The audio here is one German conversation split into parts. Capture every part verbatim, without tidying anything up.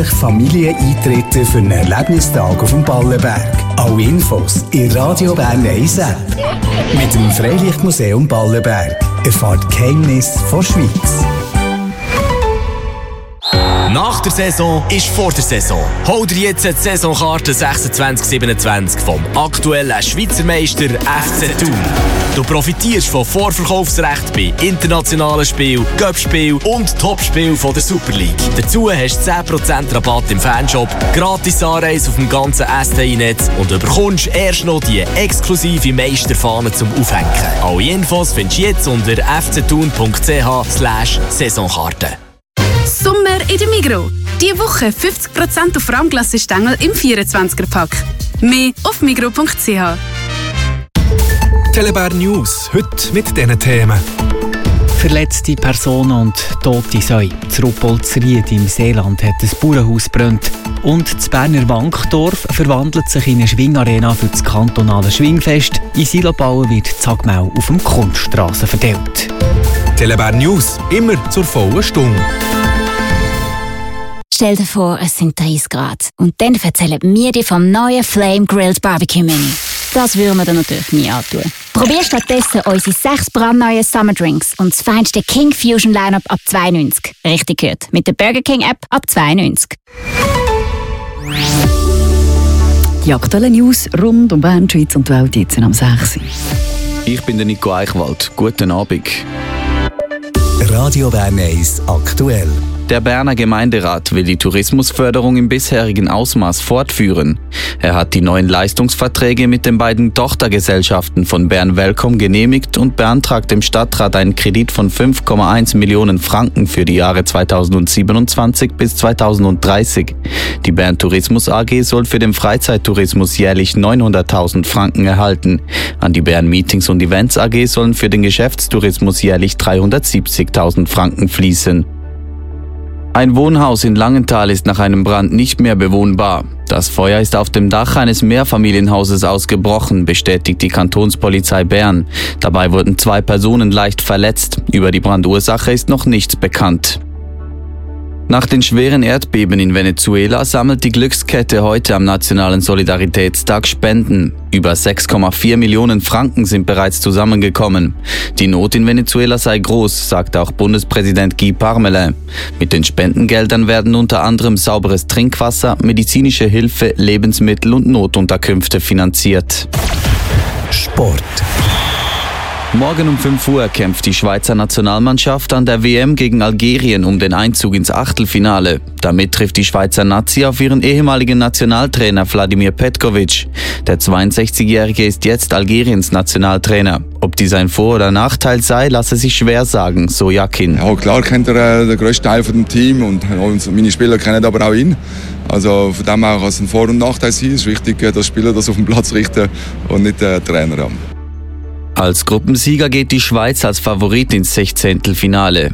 jährlich Familien eintreten für einen Erlebnistag auf dem Ballenberg. Alle Infos in Radio Bern eins App. Mit dem Freilichtmuseum Ballenberg erfahrt Geheimnis von Schweiz. Nach der Saison ist vor der Saison. Hol dir jetzt die Saisonkarte sechsundzwanzig siebenundzwanzig vom aktuellen Schweizer Meister F C Thun. Du profitierst von Vorverkaufsrecht bei internationalen Spielen, Cup-Spielen und Topspielen von der Super League. Dazu hast du zehn Prozent Rabatt im Fanshop, gratis Anreise auf dem ganzen S T I-Netz und bekommst erst noch die exklusive Meisterfahne zum Aufhängen. Alle Infos findest du jetzt unter f c thun punkt c h slash Saisonkarte. Sommer in der Migros. Diese Woche fünfzig Prozent auf Rahmglassestängel im vierundzwanziger-Pack. Mehr auf migros punkt c h. Telebär News, heute mit diesen Themen. Verletzte Personen und tote Säue. In Ruppoldsried im Seeland hat ein Bauernhaus gebrannt. Und das Berner Wankdorf verwandelt sich in eine Schwingarena für das kantonale Schwingfest. In Silobauen wird Zagmau auf dem Kunststrasse verteilt. Telebär News, immer zur vollen Stunde. Stell dir vor, es sind dreißig Grad. Und dann erzählen wir dir vom neuen Flame Grilled Barbecue Menü. Das würden wir dir natürlich nie antun. Probier stattdessen unsere sechs brandneuen Summer Drinks und das feinste King Fusion Lineup ab zwei neunzig. Richtig gehört, mit der Burger King App ab zwei neunzig. Die aktuellen News rund um Bern, Schweiz und die Welt jetzt am sechs. Ich bin der Nico Eichwald. Guten Abend. Radio Bern eins aktuell. Der Berner Gemeinderat will die Tourismusförderung im bisherigen Ausmaß fortführen. Er hat die neuen Leistungsverträge mit den beiden Tochtergesellschaften von Bern Welcome genehmigt und beantragt dem Stadtrat einen Kredit von fünf Komma eins Millionen Franken für die Jahre zweitausendsiebenundzwanzig bis zweitausenddreißig. Die Bern Tourismus A G soll für den Freizeittourismus jährlich neunhunderttausend Franken erhalten. An die Bern Meetings und Events A G sollen für den Geschäftstourismus jährlich dreihundertsiebzigtausend Franken fließen. Ein Wohnhaus in Langenthal ist nach einem Brand nicht mehr bewohnbar. Das Feuer ist auf dem Dach eines Mehrfamilienhauses ausgebrochen, bestätigt die Kantonspolizei Bern. Dabei wurden zwei Personen leicht verletzt. Über die Brandursache ist noch nichts bekannt. Nach den schweren Erdbeben in Venezuela sammelt die Glückskette heute am Nationalen Solidaritätstag Spenden. Über sechs Komma vier Millionen Franken sind bereits zusammengekommen. Die Not in Venezuela sei groß, sagt auch Bundespräsident Guy Parmelin. Mit den Spendengeldern werden unter anderem sauberes Trinkwasser, medizinische Hilfe, Lebensmittel und Notunterkünfte finanziert. Sport. Morgen um fünf Uhr kämpft die Schweizer Nationalmannschaft an der W M gegen Algerien um den Einzug ins Achtelfinale. Damit trifft die Schweizer Nazi auf ihren ehemaligen Nationaltrainer Vladimir Petkovic. Der zweiundsechzigjährige ist jetzt Algeriens Nationaltrainer. Ob dies ein Vor- oder Nachteil sei, lasse sich schwer sagen, so Yakin. Ja, klar kennt er äh, den grössten Teil von dem Team und äh, meine Spieler kennen aber auch ihn. Also von dem her kann es ein Vor- und Nachteil sein. Es ist wichtig, dass Spieler das auf den Platz richten und nicht der Trainer haben. Als Gruppensieger geht die Schweiz als Favorit ins Sechzehntelfinale.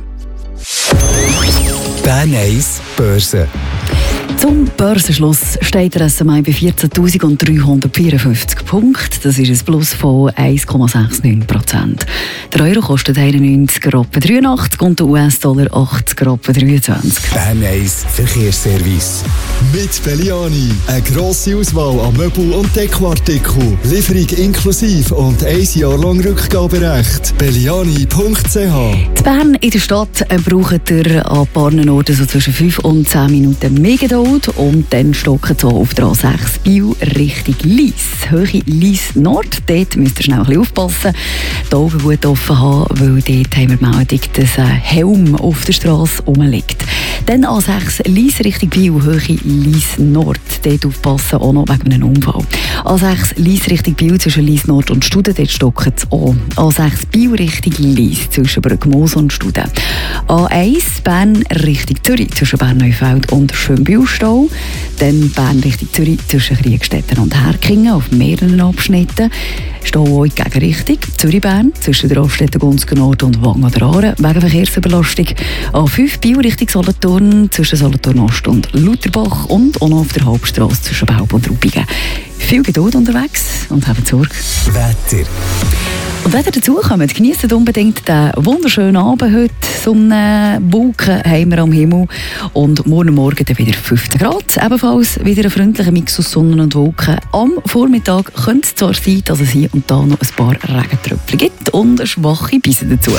Bern eins Börse. Zum Börsenschluss steht der S M I bei vierzehntausenddreihundertvierundfünfzig Punkten. Das ist ein Plus von eins Komma neunundsechzig Prozent. Der Euro kostet einundneunzig Rappen dreiundachtzig und der U S-Dollar achtzig Rappen dreiundzwanzig. Bern eins Verkehrsservice. Mit Belliani. Eine grosse Auswahl an Möbel- und Dekoartikeln. Lieferung inklusive und ein Jahr lang Rückgaberecht. belliani punkt c h. In Bern in der Stadt braucht ihr an ein paar Orten so zwischen fünf und zehn Minuten mehr Geduld. Und dann stocken so auf der A sechs Biel Richtung Lyss. Höhe Lyss Nord. Dort müsst ihr schnell ein bisschen aufpassen. Die Augen gut offen haben, weil dort haben wir die Meldung, dass ein Helm auf der Straße rumliegt. Dann A sechs Lyss Richtung Biel, Höhe Lyss Nord. Dort aufpassen, auch noch wegen einem Unfall. A sechs Lyss Richtung Biel zwischen Lyss Nord und Studen, dort stocken es auch. A sechs Biel Richtung Lyss zwischen Brückmoos und Studen. A eins Bern Richtung Zürich zwischen Bern-Neufeld und Schönbühlstau. Dann Bern Richtung Zürich zwischen Kriegstetten und Herkingen auf mehreren Abschnitten. Stau auch in die Gegenrichtung. Zürich-Bern zwischen der Raststätte Gunzger Nord und Wang oder Aare wegen Verkehrsüberlastung. A fünf Biel Richtung Solothurn zwischen Solothurn Ost und Lutherbach und auch noch auf der Hauptstrasse zwischen Baub und Ruppingen. Viel Geduld unterwegs und habt Sorge. Wetter. Und wenn ihr dazukommt, genießt unbedingt den wunderschönen Abend heute. Sonnenwolken haben wir am Himmel. Und morgen Morgen dann wieder fünfzehn Grad. Ebenfalls wieder ein freundlicher Mix aus Sonne und Wolken. Am Vormittag könnte es zwar sein, dass es hier und da noch ein paar Regentröpfchen gibt und eine schwache Bise dazu.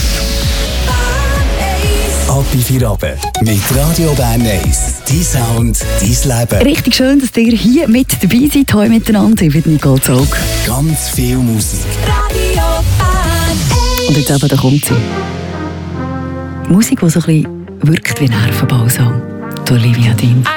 Ab in vier Abend mit Radio Bern eins. Dein Sound, dein Leben. Richtig schön, dass ihr hier mit dabei seid. Heute miteinander. Ich bin Nicole Zog. Ganz viel Musik. Radio Bern. Und jetzt eben, da kommt sie. Musik, die so ein bisschen wirkt wie Nervenbalsam. Die Olivia Dean.